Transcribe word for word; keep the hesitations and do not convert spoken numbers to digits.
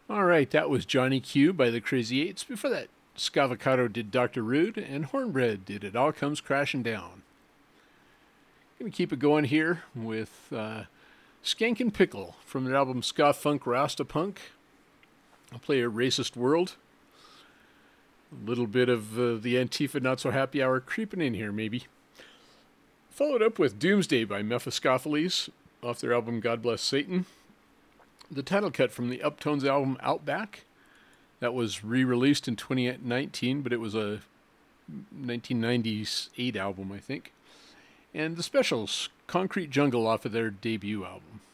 All right, that was Johnny Q by the Crazy Eights. Before that, Scavocado did Doctor Rude, and Hornbread did It All Comes Crashing Down. Gonna keep it going here with uh, Skank and Pickle from their album Ska Funk Rasta Punk. I'll play a Racist World. A little bit of uh, the Antifa Not So Happy Hour creeping in here, maybe. Followed up with Doomsday by Mephistopheles off their album God Bless Satan. The title cut from the Uptones album Outback. That was re-released in twenty nineteen, but it was a nineteen ninety-eight album, I think. And the Specials, Concrete Jungle off of their debut album.